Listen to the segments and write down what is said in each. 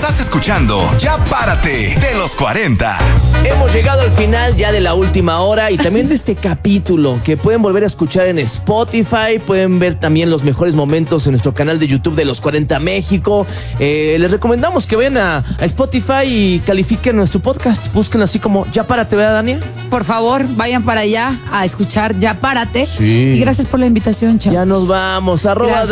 Estás escuchando Ya Párate de los 40. Hemos llegado al final ya de la última hora y también de este capítulo que pueden volver a escuchar en Spotify. Pueden ver también los mejores momentos en nuestro canal de YouTube de Los 40 México. Les recomendamos que vayan a Spotify y califiquen nuestro podcast. Búsquenlo así como Ya Párate, ¿verdad, Dania? Por favor, vayan para allá a escuchar Ya Párate. Sí. Y gracias por la invitación, chavos. Ya nos vamos.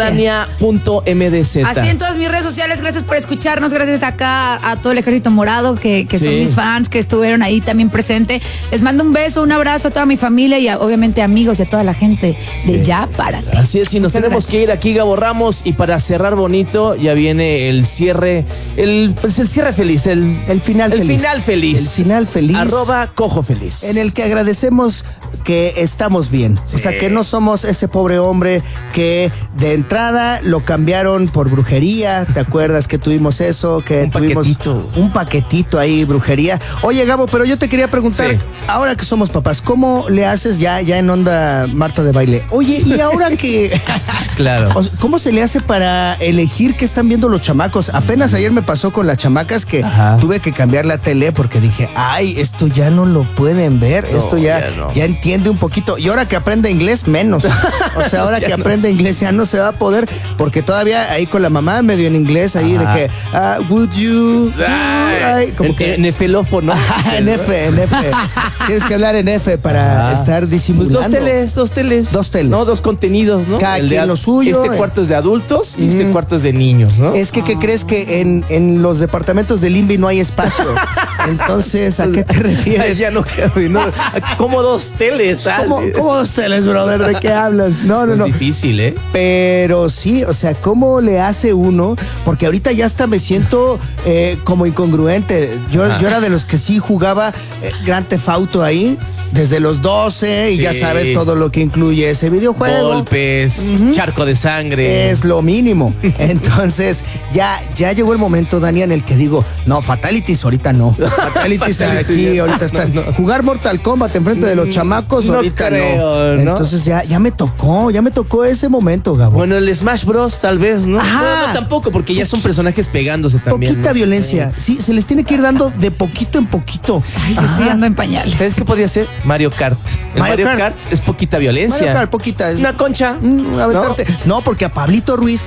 @dania.mdz. Así en todas mis redes sociales. Gracias por escucharnos. Gracias acá a todo el Ejército Morado que son mis fans, que estuvieron ahí también presente. Les mando un beso, un abrazo a toda mi familia y obviamente amigos y a toda la gente de Ya Párate. Así es, y nos tenemos que ir aquí, Gabo Ramos, y para cerrar bonito ya viene el cierre, el cierre feliz, el final feliz. El final feliz. @Cojo Feliz. En el que agradecemos que estamos bien. Sí. O sea, que no somos ese pobre hombre que de entrada lo cambiaron por brujería. ¿Te acuerdas que tuvimos eso? Que tuvimos un paquetito ahí, brujería. Oye, Gabo, pero yo te quería preguntar, ahora que somos papás, ¿cómo le haces ya en onda Marta de Baile? Oye, y ahora que... Claro. ¿Cómo se le hace para elegir qué están viendo los chamacos? Apenas ayer me pasó con las chamacas que tuve que cambiar la tele porque dije, ay, esto ya no lo pueden ver, esto ya entiende un poquito. Y ahora que aprende inglés, menos. O sea, ahora que aprende inglés ya no se va a poder, porque todavía ahí con la mamá medio en inglés, ahí de que, would you... como que en efelófono. En F. Tienes que hablar en F para estar disimulando. Pues dos teles. No, dos contenidos, ¿no? Cada quien lo suyo. Este cuarto es de adultos y este cuarto es de niños, ¿no? Es que, ¿qué crees? Que en los departamentos del INVI no hay espacio. Entonces, ¿a qué te refieres? Ya no cabe, ¿no? ¿Cómo dos teles? ¿Cómo dos teles, brother? ¿De qué hablas? No. Es difícil, ¿eh? Pero sí, o sea, ¿cómo le hace uno? Porque ahorita ya hasta me siento como incongruente. Yo era de los que sí jugaba Grand Theft Auto ahí desde los 12 y ya sabes todo lo que incluye ese videojuego. Golpes, charco de sangre. Es lo mínimo. Entonces, ya llegó el momento, Dani, en el que digo, no, Fatalities ahorita no. Fatalities aquí, ahorita están. No. Jugar Mortal Kombat enfrente de los chamacos, ahorita creo, no. Entonces ya me tocó ese momento, Gabo. Bueno, el Smash Bros, tal vez, ¿no? No, tampoco, porque ya son personajes pegándose también. Poquita violencia. Sí, se les tiene que ir dando de poquito en poquito. Ay, yo sí ando en pañales. ¿Sabes qué podría ser? Mario Kart. Mario Kart es poquita violencia. Mario Kart, poquita. Una concha. No, porque a Pablito Ruiz,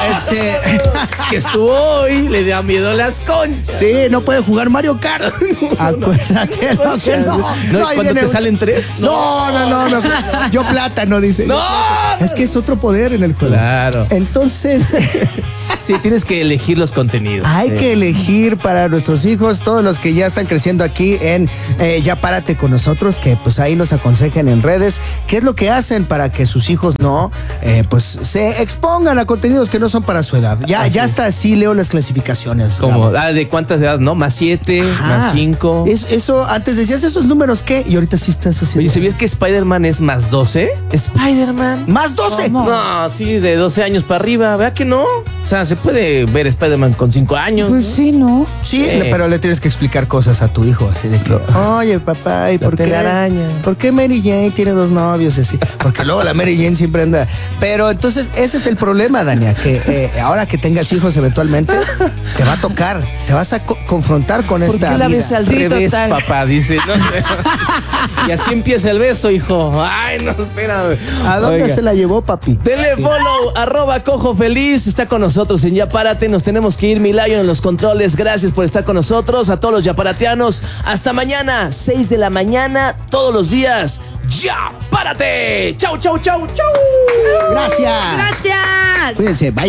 que estuvo hoy, le da miedo las conchas. Sí, no puede jugar Mario Kart. Acuérdate. No, cuando te salen 3. No. Yo plátano, dice. No. Es que es otro poder en el juego. Claro. Entonces... Sí, tienes que elegir los contenidos. Hay que elegir para nuestros hijos, todos los que ya están creciendo aquí en Ya Párate con nosotros, que pues ahí nos aconsejen en redes qué es lo que hacen para que sus hijos no pues se expongan a contenidos que no son para su edad. Ya hasta así leo las clasificaciones. Como de cuántas edades, ¿no? Más 7, más 5. Eso, antes decías esos números, ¿qué? Y ahorita sí estás haciendo. Oye, ¿sabías que Spider-Man es más 12? ¿Spider-Man? ¿Más 12? ¿Cómo? No, sí, de 12 años para arriba, ¿verdad que no? O sea, se puede ver Spider-Man con 5 años. Pues sí, ¿no? Sí, pero le tienes que explicar cosas a tu hijo, así de que, oye, papá, ¿y por qué? ¿Por qué Mary Jane tiene 2 novios? Así, porque luego la Mary Jane siempre anda. Pero entonces, ese es el problema, Dania, que ahora que tengas hijos eventualmente, te va a tocar, te vas a confrontar con esta vida. ¿Por qué la ves al revés, total. papá? Dice, no sé. Y así empieza el beso, hijo. Ay, no, espérame. ¿A dónde se la llevó, papi? Dele follow, @Cojo Feliz. Está con nosotros en Ya Párate. Nos tenemos que ir, Milayo en los controles. Gracias por estar con nosotros. A todos los yaparateanos. Hasta mañana, 6 de la mañana, todos los días. ¡Ya Párate! ¡Chau! Gracias. Gracias. Cuídense, bye.